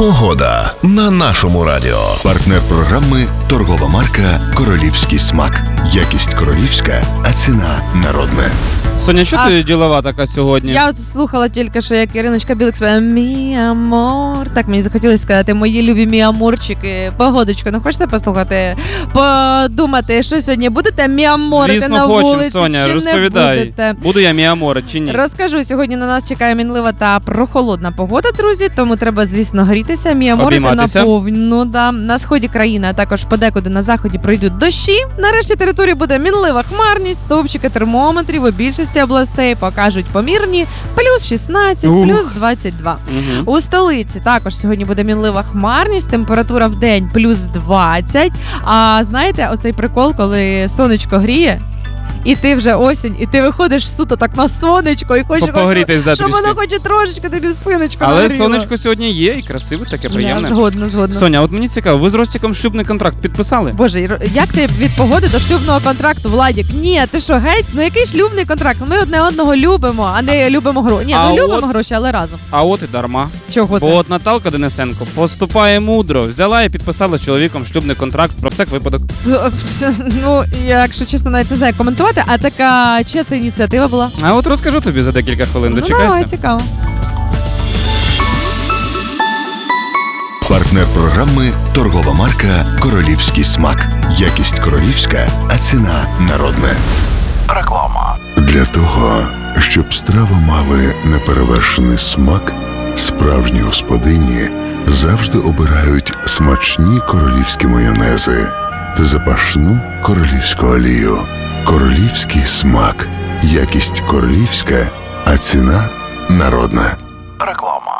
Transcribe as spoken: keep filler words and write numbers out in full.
Погода на нашому радіо. Партнер програми – торгова марка «Королівський смак». Якість королівська, а ціна народна. Соня, що ти ділова така сьогодні? Я от слухала тільки, що як Іриночка Білик співає «Мій амор». Так мені захотілося сказати «Мої любі мій аморчики». Погодочку, ну хочете послухати? Подумати, що сьогодні будете мій аморити Звісно, на хочем, вулиці, Соня, чи розповідай. не будете? Буду я мій амор чи ні? Розкажу, сьогодні на нас чекає мінлива та прохолодна погода, друзі, тому треба, звісно, грітися, мій аморити на Обійматися. повну. Да. На сході країни, а також подекуди на заході пройдуть дощі. Нарешті території буде мінлива хмарність, стовпчики термометрів у більшості областей покажуть помірні плюс шістнадцять, Ух. плюс двадцять два. Угу. У столиці також сьогодні буде мінлива хмарність, температура в день плюс двадцять. А знаєте, оцей прикол, коли сонечко гріє, і ти вже осінь, і ти виходиш суто так на сонечко, і хочеш, Погрітись, да, щоб трішки. воно хоче трошечки тобі в спиночку Але нагріло. сонечко сьогодні є і красиве, таке приємне. Я згодна, згодна. Соня, от мені цікаво, ви з Ростіком шлюбний контракт підписали? Боже, Іро, як ти від погоди до шлюбного контракту, Владік? Ні, ти що, геть? Ну який шлюбний контракт? Ми одне одного любимо, а не любимо гроші. Ні, А ну от- любимо гроші, але разом. А от і дарма. Чого це? Бо от Наталка Денисенко поступає мудро, взяла і підписала з чоловіком шлюбний контракт про всяк випадок. Ну, якщо чесно, навіть не знаю, як коментувати, а така, чия це ініціатива була? А от розкажу тобі за декілька хвилин, Ну, дочекайся. давай, цікаво. Партнер програми – торгова марка «Королівський смак». Якість королівська, а ціна народна. Реклама. Для того, щоб страви мали неперевершений смак, справжні господині завжди обирають смачні королівські майонези та запашну королівську олію. Королівський смак. Якість королівська, а ціна народна. Реклама.